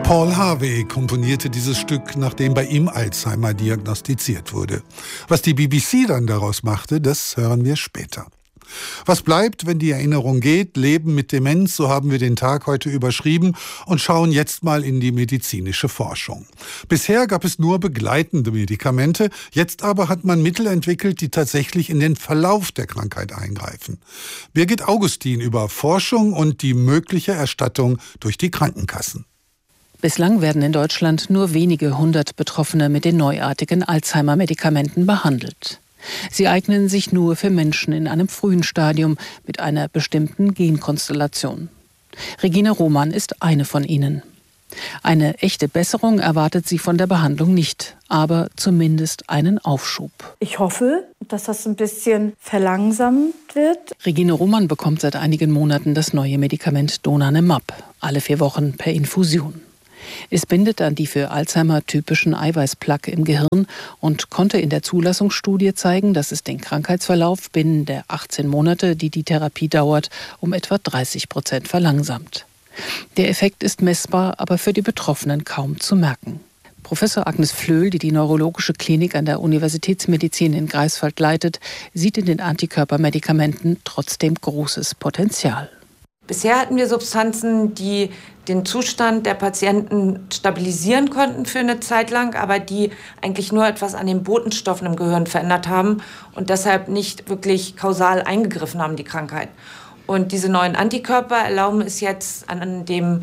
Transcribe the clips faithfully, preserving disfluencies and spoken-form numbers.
Paul Harvey komponierte dieses Stück, nachdem bei ihm Alzheimer diagnostiziert wurde. Was die B B C dann daraus machte, das hören wir später. Was bleibt, wenn die Erinnerung geht? Leben mit Demenz, so haben wir den Tag heute überschrieben und schauen jetzt mal in die medizinische Forschung. Bisher gab es nur begleitende Medikamente, jetzt aber hat man Mittel entwickelt, die tatsächlich in den Verlauf der Krankheit eingreifen. Birgit Augustin über Forschung und die mögliche Erstattung durch die Krankenkassen. Bislang werden in Deutschland nur wenige hundert Betroffene mit den neuartigen Alzheimer-Medikamenten behandelt. Sie eignen sich nur für Menschen in einem frühen Stadium mit einer bestimmten Genkonstellation. Regine Roman ist eine von ihnen. Eine echte Besserung erwartet sie von der Behandlung nicht, aber zumindest einen Aufschub. Ich hoffe, dass das ein bisschen verlangsamt wird. Regine Roman bekommt seit einigen Monaten das neue Medikament Donanemab, alle vier Wochen per Infusion. Es bindet an die für Alzheimer typischen Eiweißplaque im Gehirn und konnte in der Zulassungsstudie zeigen, dass es den Krankheitsverlauf binnen der achtzehn Monate, die die Therapie dauert, um etwa dreißig Prozent verlangsamt. Der Effekt ist messbar, aber für die Betroffenen kaum zu merken. Professor Agnes Flöhl, die die neurologische Klinik an der Universitätsmedizin in Greifswald leitet, sieht in den Antikörpermedikamenten trotzdem großes Potenzial. Bisher hatten wir Substanzen, die den Zustand der Patienten stabilisieren konnten für eine Zeit lang, aber die eigentlich nur etwas an den Botenstoffen im Gehirn verändert haben und deshalb nicht wirklich kausal eingegriffen haben, die Krankheit. Und diese neuen Antikörper erlauben es jetzt an dem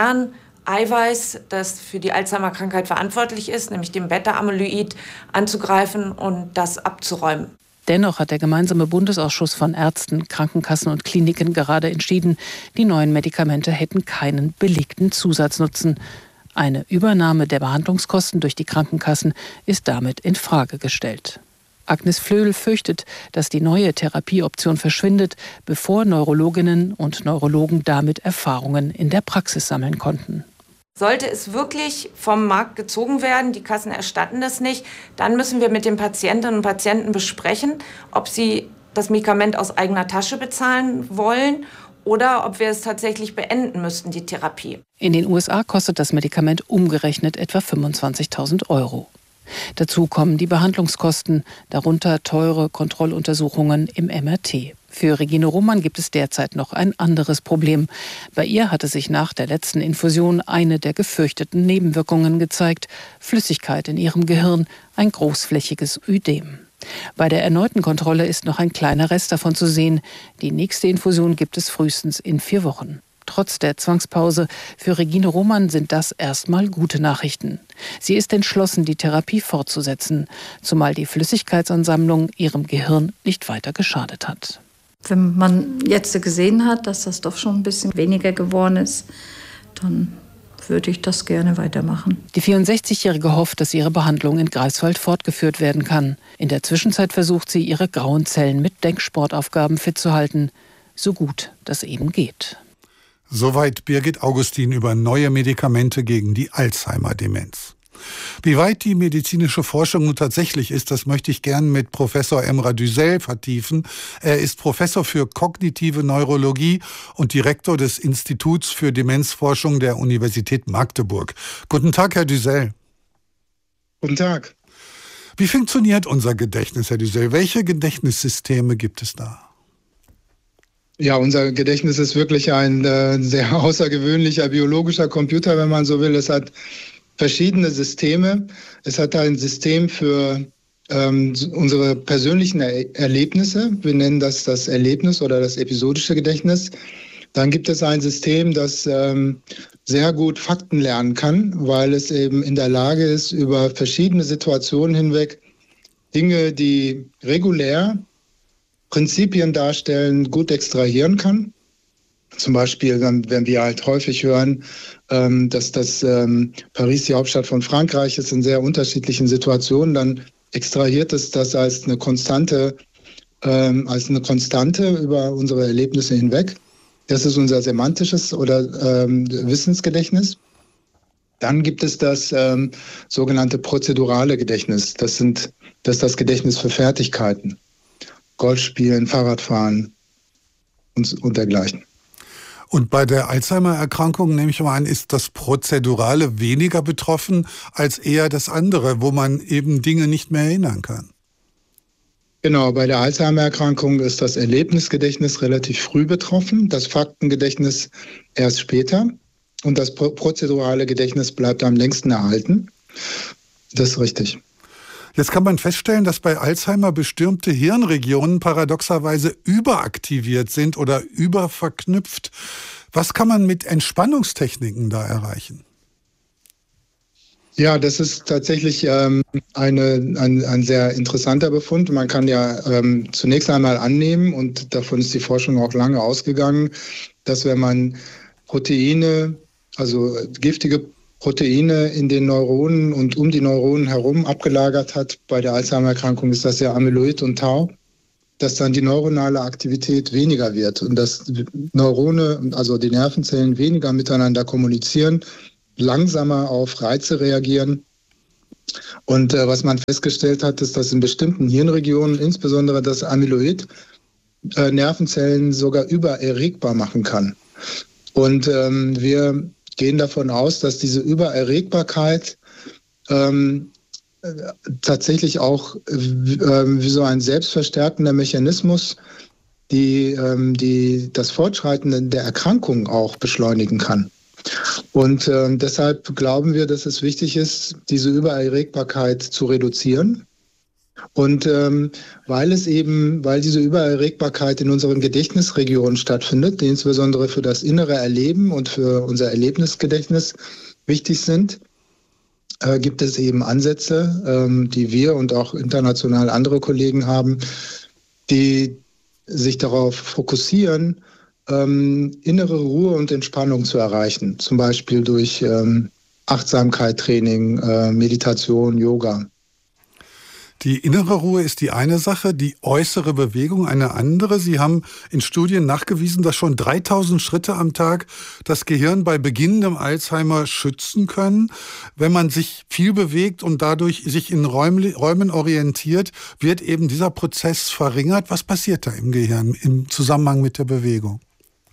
Kerneiweiß, das für die Alzheimer-Krankheit verantwortlich ist, nämlich dem Beta-Amyloid, anzugreifen und das abzuräumen. Dennoch hat der gemeinsame Bundesausschuss von Ärzten, Krankenkassen und Kliniken gerade entschieden, die neuen Medikamente hätten keinen belegten Zusatznutzen. Eine Übernahme der Behandlungskosten durch die Krankenkassen ist damit in Frage gestellt. Agnes Flöhl fürchtet, dass die neue Therapieoption verschwindet, bevor Neurologinnen und Neurologen damit Erfahrungen in der Praxis sammeln konnten. Sollte es wirklich vom Markt gezogen werden, die Kassen erstatten das nicht, dann müssen wir mit den Patientinnen und Patienten besprechen, ob sie das Medikament aus eigener Tasche bezahlen wollen oder ob wir es tatsächlich beenden müssten, die Therapie. In den U S A kostet das Medikament umgerechnet etwa fünfundzwanzigtausend Euro. Dazu kommen die Behandlungskosten, darunter teure Kontrolluntersuchungen im M R T. Für Regine Roman gibt es derzeit noch ein anderes Problem. Bei ihr hatte sich nach der letzten Infusion eine der gefürchteten Nebenwirkungen gezeigt: Flüssigkeit in ihrem Gehirn, ein großflächiges Ödem. Bei der erneuten Kontrolle ist noch ein kleiner Rest davon zu sehen. Die nächste Infusion gibt es frühestens in vier Wochen. Trotz der Zwangspause für Regine Roman sind das erstmal gute Nachrichten. Sie ist entschlossen, die Therapie fortzusetzen, zumal die Flüssigkeitsansammlung ihrem Gehirn nicht weiter geschadet hat. Wenn man jetzt gesehen hat, dass das doch schon ein bisschen weniger geworden ist, dann würde ich das gerne weitermachen. Die vierundsechzigjährige hofft, dass ihre Behandlung in Greifswald fortgeführt werden kann. In der Zwischenzeit versucht sie, ihre grauen Zellen mit Denksportaufgaben fit zu halten, so gut das eben geht. Soweit Birgit Augustin über neue Medikamente gegen die Alzheimer-Demenz. Wie weit die medizinische Forschung nun tatsächlich ist, das möchte ich gern mit Professor Emrah Düzel vertiefen. Er ist Professor für kognitive Neurologie und Direktor des Instituts für Demenzforschung der Universität Magdeburg. Guten Tag, Herr Düzel. Guten Tag. Wie funktioniert unser Gedächtnis, Herr Düzel? Welche Gedächtnissysteme gibt es da? Ja, unser Gedächtnis ist wirklich ein äh, sehr außergewöhnlicher biologischer Computer, wenn man so will. Es hat verschiedene Systeme. Es hat ein System für ähm, unsere persönlichen er- Erlebnisse. Wir nennen das das Erlebnis oder das episodische Gedächtnis. Dann gibt es ein System, das ähm, sehr gut Fakten lernen kann, weil es eben in der Lage ist, über verschiedene Situationen hinweg Dinge, die regulär Prinzipien darstellen, gut extrahieren kann. Zum Beispiel, wenn wir halt häufig hören, dass das Paris die Hauptstadt von Frankreich ist, in sehr unterschiedlichen Situationen, dann extrahiert es das als eine Konstante, als eine Konstante über unsere Erlebnisse hinweg. Das ist unser semantisches oder Wissensgedächtnis. Dann gibt es das sogenannte prozedurale Gedächtnis. Das sind, das ist das Gedächtnis für Fertigkeiten. Golf spielen, Fahrradfahren und, und dergleichen. Und bei der Alzheimer-Erkrankung, nehme ich mal an, ist das Prozedurale weniger betroffen als eher das andere, wo man eben Dinge nicht mehr erinnern kann. Genau, bei der Alzheimer-Erkrankung ist das Erlebnisgedächtnis relativ früh betroffen, das Faktengedächtnis erst später und das prozedurale Gedächtnis bleibt am längsten erhalten. Das ist richtig. Jetzt kann man feststellen, dass bei Alzheimer bestimmte Hirnregionen paradoxerweise überaktiviert sind oder überverknüpft. Was kann man mit Entspannungstechniken da erreichen? Ja, das ist tatsächlich ähm, eine, ein, ein sehr interessanter Befund. Man kann ja ähm, zunächst einmal annehmen, und davon ist die Forschung auch lange ausgegangen, dass wenn man Proteine, also giftige Proteine in den Neuronen und um die Neuronen herum abgelagert hat, bei der Alzheimer-Erkrankung ist das ja Amyloid und Tau, dass dann die neuronale Aktivität weniger wird und dass Neurone, also die Nervenzellen, weniger miteinander kommunizieren, langsamer auf Reize reagieren. Und äh, was man festgestellt hat, ist, dass in bestimmten Hirnregionen, insbesondere das Amyloid, äh, Nervenzellen sogar übererregbar machen kann. Und ähm, wir gehen davon aus, dass diese Übererregbarkeit ähm, tatsächlich auch äh, wie so ein selbstverstärkender Mechanismus die, ähm, die das Fortschreiten der Erkrankung auch beschleunigen kann. Und äh, deshalb glauben wir, dass es wichtig ist, diese Übererregbarkeit zu reduzieren. Und ähm, weil es eben, weil diese Übererregbarkeit in unseren Gedächtnisregionen stattfindet, die insbesondere für das innere Erleben und für unser Erlebnisgedächtnis wichtig sind, äh, gibt es eben Ansätze, ähm, die wir und auch international andere Kollegen haben, die sich darauf fokussieren, ähm, innere Ruhe und Entspannung zu erreichen, zum Beispiel durch ähm, Achtsamkeit-Training, äh, Meditation, Yoga. Die innere Ruhe ist die eine Sache, die äußere Bewegung eine andere. Sie haben in Studien nachgewiesen, dass schon dreitausend Schritte am Tag das Gehirn bei beginnendem Alzheimer schützen können. Wenn man sich viel bewegt und dadurch sich in Räumen, Räumen orientiert, wird eben dieser Prozess verringert. Was passiert da im Gehirn im Zusammenhang mit der Bewegung?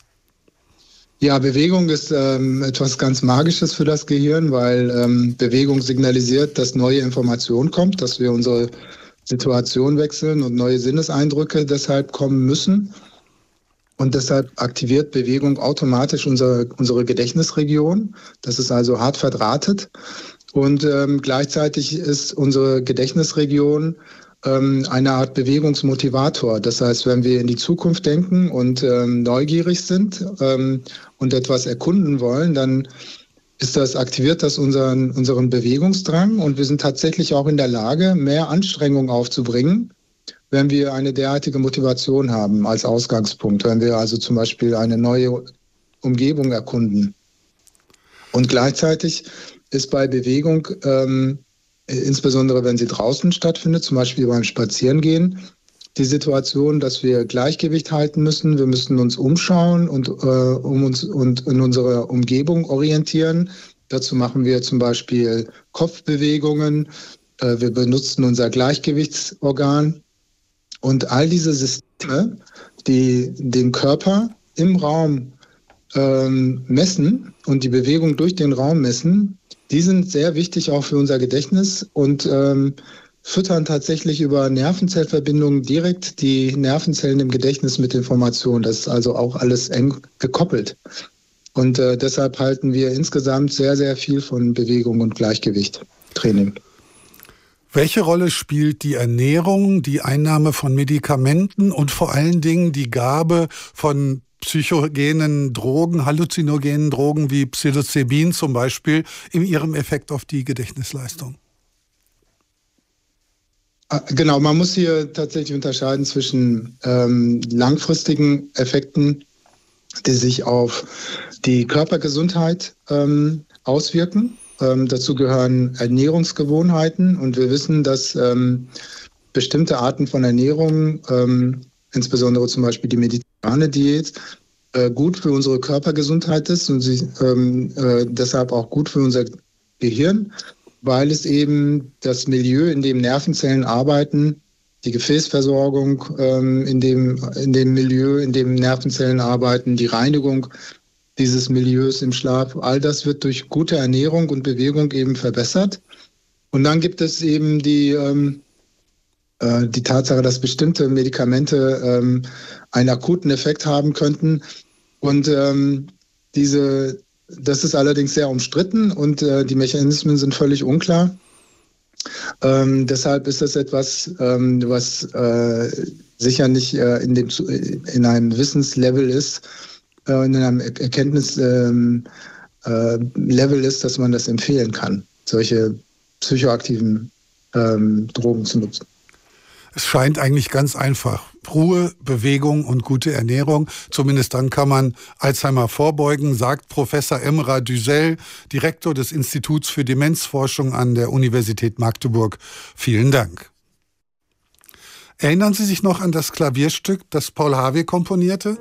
Ja, Bewegung ist ähm, etwas ganz Magisches für das Gehirn, weil ähm, Bewegung signalisiert, dass neue Information kommt, dass wir unsere Situation wechseln und neue Sinneseindrücke deshalb kommen müssen. Und deshalb aktiviert Bewegung automatisch unsere, unsere Gedächtnisregion. Das ist also hart verdrahtet. Und ähm, gleichzeitig ist unsere Gedächtnisregion eine Art Bewegungsmotivator. Das heißt, wenn wir in die Zukunft denken und ähm, neugierig sind ähm, und etwas erkunden wollen, dann ist das, aktiviert das unseren, unseren Bewegungsdrang und wir sind tatsächlich auch in der Lage, mehr Anstrengung aufzubringen, wenn wir eine derartige Motivation haben als Ausgangspunkt, wenn wir also zum Beispiel eine neue Umgebung erkunden. Und gleichzeitig ist bei Bewegung ähm, insbesondere wenn sie draußen stattfindet, zum Beispiel beim Spazierengehen, die Situation, dass wir Gleichgewicht halten müssen. Wir müssen uns umschauen und, äh, um uns, und in unserer Umgebung orientieren. Dazu machen wir zum Beispiel Kopfbewegungen. Äh, wir benutzen unser Gleichgewichtsorgan. Und all diese Systeme, die den Körper im Raum ähm, messen und die Bewegung durch den Raum messen, die sind sehr wichtig auch für unser Gedächtnis und ähm, füttern tatsächlich über Nervenzellverbindungen direkt die Nervenzellen im Gedächtnis mit Informationen. Das ist also auch alles eng gekoppelt. Und äh, deshalb halten wir insgesamt sehr, sehr viel von Bewegung und Gleichgewicht-Training. Welche Rolle spielt die Ernährung, die Einnahme von Medikamenten und vor allen Dingen die Gabe von psychogenen Drogen, halluzinogenen Drogen wie Psilocybin zum Beispiel, in ihrem Effekt auf die Gedächtnisleistung? Genau, man muss hier tatsächlich unterscheiden zwischen ähm, langfristigen Effekten, die sich auf die Körpergesundheit ähm, auswirken. Ähm, dazu gehören Ernährungsgewohnheiten und wir wissen, dass ähm, bestimmte Arten von Ernährung, ähm, insbesondere zum Beispiel die mediterrane Diät, äh, gut für unsere Körpergesundheit ist und sie, ähm, äh, deshalb auch gut für unser Gehirn, weil es eben das Milieu, in dem Nervenzellen arbeiten, die Gefäßversorgung ähm, in dem, in dem Milieu, in dem Nervenzellen arbeiten, die Reinigung dieses Milieus im Schlaf. All das wird durch gute Ernährung und Bewegung eben verbessert. Und dann gibt es eben die, ähm, äh, die Tatsache, dass bestimmte Medikamente ähm, einen akuten Effekt haben könnten. Und ähm, diese, das ist allerdings sehr umstritten und äh, die Mechanismen sind völlig unklar. Ähm, deshalb ist das etwas, ähm, was äh, sicher nicht äh, in, dem, in einem Wissenslevel ist, äh, in einem Erkenntnislevel äh, ist, dass man das empfehlen kann, solche psychoaktiven ähm, Drogen zu nutzen. Es scheint eigentlich ganz einfach. Ruhe, Bewegung und gute Ernährung. Zumindest dann kann man Alzheimer vorbeugen, sagt Professor Emra Düsel, Direktor des Instituts für Demenzforschung an der Universität Magdeburg. Vielen Dank. Erinnern Sie sich noch an das Klavierstück, das Paul Harvey komponierte?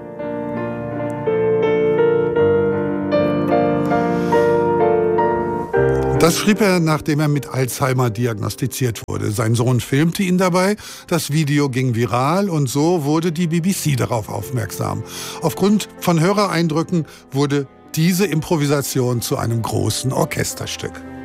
Das schrieb er, nachdem er mit Alzheimer diagnostiziert wurde. Sein Sohn filmte ihn dabei, das Video ging viral und so wurde die B B C darauf aufmerksam. Aufgrund von Hörereindrücken wurde diese Improvisation zu einem großen Orchesterstück.